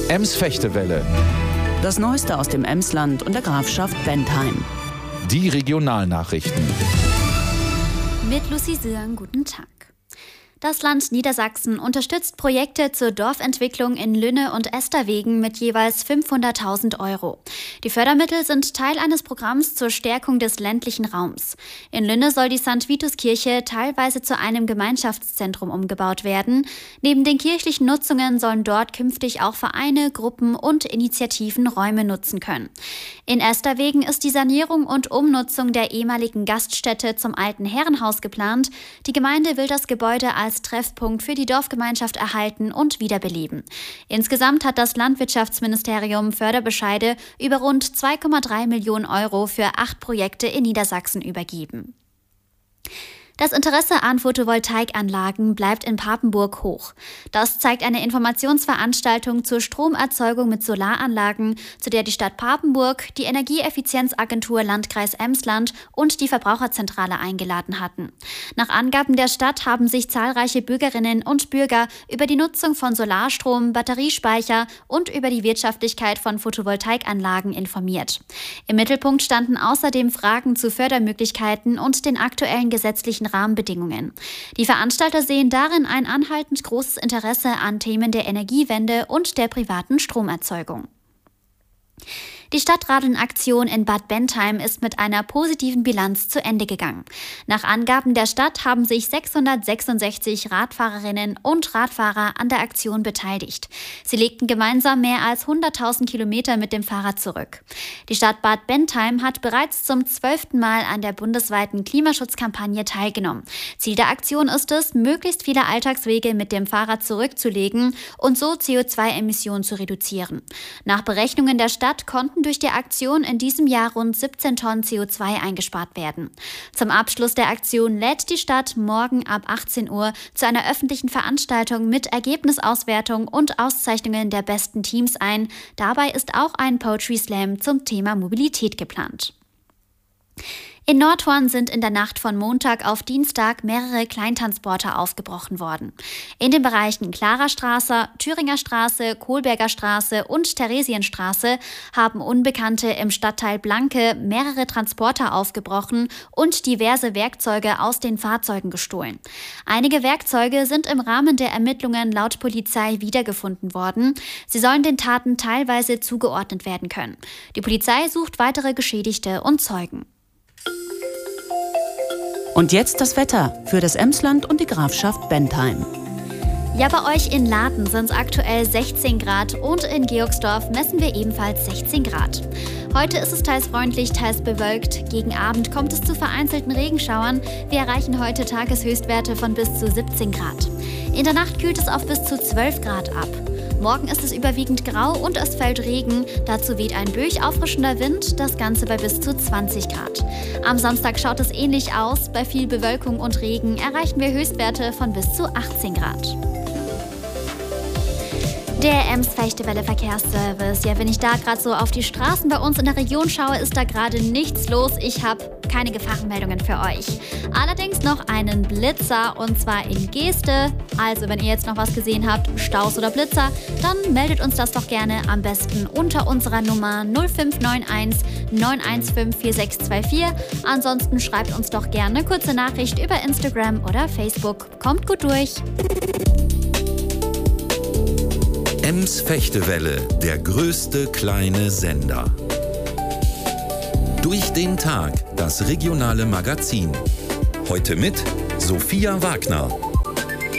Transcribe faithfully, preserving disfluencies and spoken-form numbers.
Ems-Fechtewelle. Das Neueste aus dem Emsland und der Grafschaft Bentheim. Die Regionalnachrichten. Mit Lucy Sirn, guten Tag. Das Land Niedersachsen unterstützt Projekte zur Dorfentwicklung in Lünne und Esterwegen mit jeweils fünfhunderttausend Euro. Die Fördermittel sind Teil eines Programms zur Stärkung des ländlichen Raums. In Lünne soll die Sankt Vitus-Kirche teilweise zu einem Gemeinschaftszentrum umgebaut werden. Neben den kirchlichen Nutzungen sollen dort künftig auch Vereine, Gruppen und Initiativen Räume nutzen können. In Esterwegen ist die Sanierung und Umnutzung der ehemaligen Gaststätte zum alten Herrenhaus geplant. Die Gemeinde will das Gebäude als als Treffpunkt für die Dorfgemeinschaft erhalten und wiederbeleben. Insgesamt hat das Landwirtschaftsministerium Förderbescheide über rund zwei Komma drei Millionen Euro für acht Projekte in Niedersachsen übergeben. Das Interesse an Photovoltaikanlagen bleibt in Papenburg hoch. Das zeigt eine Informationsveranstaltung zur Stromerzeugung mit Solaranlagen, zu der die Stadt Papenburg, die Energieeffizienzagentur Landkreis Emsland und die Verbraucherzentrale eingeladen hatten. Nach Angaben der Stadt haben sich zahlreiche Bürgerinnen und Bürger über die Nutzung von Solarstrom, Batteriespeicher und über die Wirtschaftlichkeit von Photovoltaikanlagen informiert. Im Mittelpunkt standen außerdem Fragen zu Fördermöglichkeiten und den aktuellen gesetzlichen Rahmenbedingungen. Die Veranstalter sehen darin ein anhaltend großes Interesse an Themen der Energiewende und der privaten Stromerzeugung. Die Stadtradeln-Aktion in Bad Bentheim ist mit einer positiven Bilanz zu Ende gegangen. Nach Angaben der Stadt haben sich sechshundertsechsundsechzig Radfahrerinnen und Radfahrer an der Aktion beteiligt. Sie legten gemeinsam mehr als hunderttausend Kilometer mit dem Fahrrad zurück. Die Stadt Bad Bentheim hat bereits zum zwölften Mal an der bundesweiten Klimaschutzkampagne teilgenommen. Ziel der Aktion ist es, möglichst viele Alltagswege mit dem Fahrrad zurückzulegen und so C O zwei Emissionen zu reduzieren. Nach Berechnungen der Stadt konnten durch die Aktion in diesem Jahr rund siebzehn Tonnen C O zwei eingespart werden. Zum Abschluss der Aktion lädt die Stadt morgen ab achtzehn Uhr zu einer öffentlichen Veranstaltung mit Ergebnisauswertung und Auszeichnungen der besten Teams ein. Dabei ist auch ein Poetry Slam zum Thema Mobilität geplant. In Nordhorn sind in der Nacht von Montag auf Dienstag mehrere Kleintransporter aufgebrochen worden. In den Bereichen Klarastraße, Thüringer Straße, Kohlberger Straße und Theresienstraße haben Unbekannte im Stadtteil Blanke mehrere Transporter aufgebrochen und diverse Werkzeuge aus den Fahrzeugen gestohlen. Einige Werkzeuge sind im Rahmen der Ermittlungen laut Polizei wiedergefunden worden. Sie sollen den Taten teilweise zugeordnet werden können. Die Polizei sucht weitere Geschädigte und Zeugen. Und jetzt das Wetter für das Emsland und die Grafschaft Bentheim. Ja, bei euch in Laden sind es aktuell sechzehn Grad und in Georgsdorf messen wir ebenfalls sechzehn Grad. Heute ist es teils freundlich, teils bewölkt. Gegen Abend kommt es zu vereinzelten Regenschauern. Wir erreichen heute Tageshöchstwerte von bis zu siebzehn Grad. In der Nacht kühlt es auf bis zu zwölf Grad ab. Morgen ist es überwiegend grau und es fällt Regen. Dazu weht ein böig auffrischender Wind, das Ganze bei bis zu zwanzig Grad. Am Samstag schaut es ähnlich aus. Bei viel Bewölkung und Regen erreichen wir Höchstwerte von bis zu achtzehn Grad. Der Ems-Fechtewelle Verkehrsservice. Ja, wenn ich da gerade so auf die Straßen bei uns in der Region schaue, ist da gerade nichts los. Ich habe keine Gefahrenmeldungen für euch. Allerdings noch einen Blitzer und zwar in Geeste. Also wenn ihr jetzt noch was gesehen habt, Staus oder Blitzer, dann meldet uns das doch gerne am besten unter unserer Nummer null fünf neun eins neun eins fünf vier sechs zwei vier. Ansonsten schreibt uns doch gerne eine kurze Nachricht über Instagram oder Facebook. Kommt gut durch! Ems-Fechtewelle, der größte kleine Sender. Durch den Tag, das regionale Magazin. Heute mit Sophia Wagner.